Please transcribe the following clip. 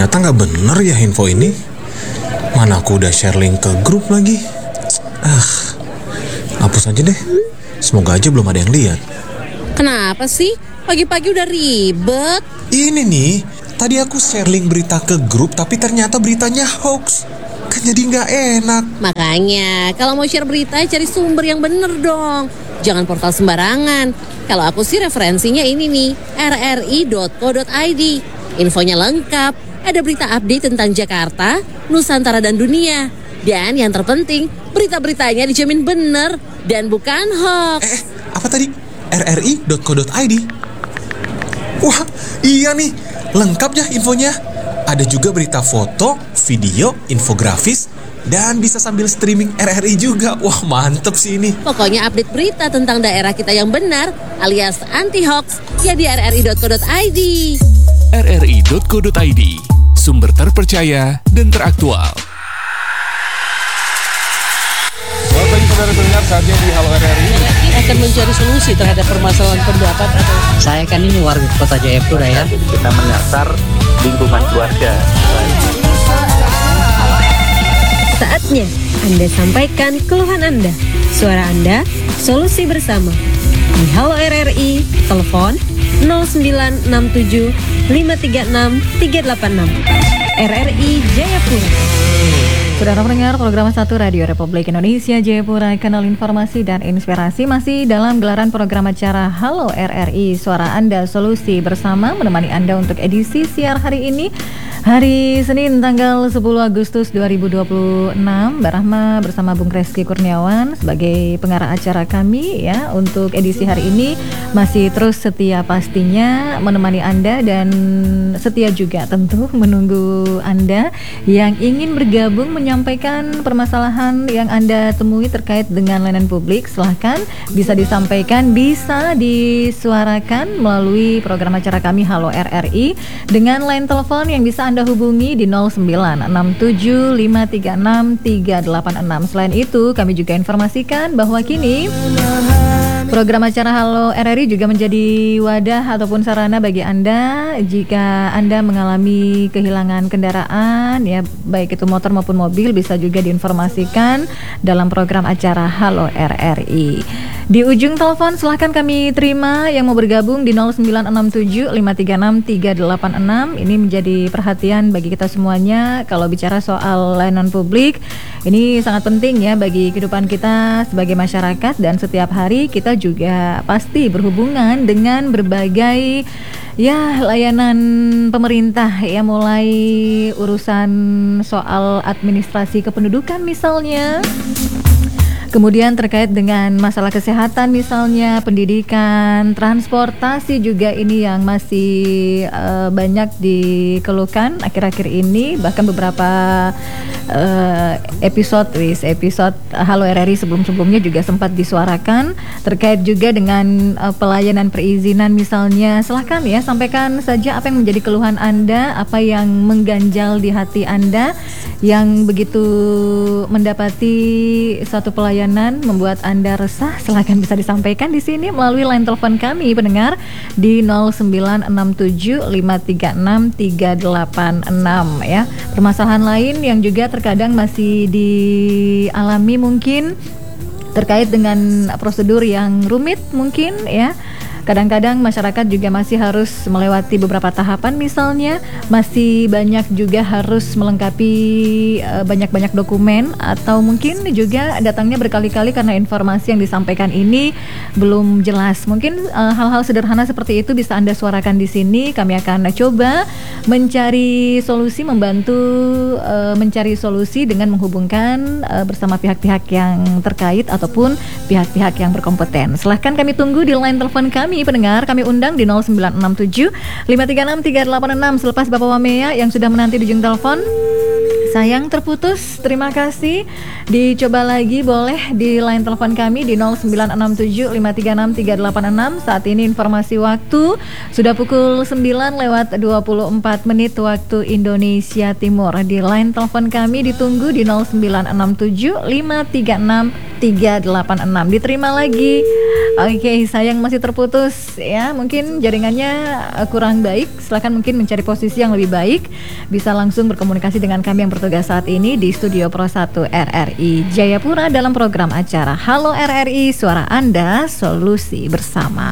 Ternyata nggak bener ya info ini. Mana aku udah share link ke grup lagi. Hapus aja deh. Semoga aja belum ada yang lihat. Kenapa sih? Pagi-pagi udah ribet. Ini nih, tadi aku share link berita ke grup tapi ternyata beritanya hoax. Kan jadi nggak enak. Makanya, kalau mau share berita cari sumber yang bener dong. Jangan portal sembarangan. Kalau aku sih referensinya ini nih, rri.co.id. Infonya lengkap, ada berita update tentang Jakarta, Nusantara dan dunia. Dan yang terpenting, berita-beritanya dijamin bener dan bukan hoax. Apa tadi? rri.co.id. Wah, iya nih, lengkap ya infonya. Ada juga berita foto, video, infografis, dan bisa sambil streaming RRI juga. Wah, mantep sih ini. Pokoknya update berita tentang daerah kita yang benar alias anti-hoax ya di rri.co.id. rri.co.id, sumber terpercaya dan teraktual. Selamat pagi saudara pendengar, saatnya di Halo RRI akan mencari solusi terhadap permasalahan pendapat atau saya kan ini warga kota Jayapura ya. Jadi kita menyasar lingkungan keluarga. Saatnya Anda sampaikan keluhan Anda. Suara Anda, solusi bersama. Di Halo RRI, telepon 0967 536 386. RRI Jayapura. Saudara pendengar program 1 Radio Republik Indonesia Jayapura, kanal informasi dan inspirasi, masih dalam gelaran program acara Halo RRI, suara Anda solusi bersama, menemani Anda untuk edisi siar hari ini, hari Senin tanggal 10 Agustus 2026. Mbak Rahma bersama Bung Reski Kurniawan sebagai pengarah acara kami ya. Untuk edisi hari ini masih terus setia pastinya menemani Anda dan setia juga tentu menunggu Anda yang ingin bergabung menyampaikan permasalahan yang Anda temui terkait dengan layanan publik. Silahkan, bisa disampaikan, bisa disuarakan melalui program acara kami Halo RRI dengan line telepon yang bisa Anda hubungi di 0967536386. Selain itu, kami juga informasikan bahwa kini program acara Halo RRI juga menjadi wadah ataupun sarana bagi Anda jika Anda mengalami kehilangan kendaraan ya, baik itu motor maupun mobil, bisa juga diinformasikan dalam program acara Halo RRI. Di ujung telepon silahkan kami terima yang mau bergabung di 0967 536 386. Ini menjadi perhatian bagi kita semuanya. Kalau bicara soal layanan publik, ini sangat penting ya bagi kehidupan kita sebagai masyarakat, dan setiap hari kita juga pasti berhubungan dengan berbagai ya layanan pemerintah ya, mulai urusan soal administrasi kependudukan misalnya, kemudian terkait dengan masalah kesehatan misalnya, pendidikan, transportasi juga ini yang masih banyak dikeluhkan akhir-akhir ini. Bahkan beberapa episode Halo RRI sebelum-sebelumnya juga sempat disuarakan terkait juga dengan pelayanan perizinan misalnya. Silahkan ya, sampaikan saja apa yang menjadi keluhan Anda, apa yang mengganjal di hati Anda yang begitu mendapati suatu pelayanan membuat Anda resah. Silahkan bisa disampaikan di sini melalui line telepon kami pendengar di 0967 536 386 ya. Permasalahan lain yang juga terkadang masih dialami mungkin terkait dengan prosedur yang rumit mungkin ya. Kadang-kadang masyarakat juga masih harus melewati beberapa tahapan misalnya, masih banyak juga harus melengkapi banyak-banyak dokumen, atau mungkin juga datangnya berkali-kali karena informasi yang disampaikan ini belum jelas. Mungkin hal-hal sederhana seperti itu bisa Anda suarakan di sini. Kami akan coba mencari solusi, membantu mencari solusi dengan menghubungkan bersama pihak-pihak yang terkait ataupun pihak-pihak yang berkompeten. Silahkan kami tunggu di line telepon kami pendengar. Kami undang di 0967 536 386. Selepas Bapak Wamea yang sudah menanti di ujung telepon, sayang terputus, terima kasih. Dicoba lagi boleh di line telepon kami di 0967 536 386. Saat ini informasi waktu sudah pukul 9:24 waktu Indonesia Timur. Di line telepon kami ditunggu di 0967 536 386. Diterima lagi. Oke, sayang masih terputus ya. Mungkin jaringannya kurang baik. Silakan mungkin mencari posisi yang lebih baik. Bisa langsung berkomunikasi dengan kami yang bertugas saat ini di Studio Pro 1 RRI Jayapura dalam program acara Halo RRI, Suara Anda, Solusi Bersama.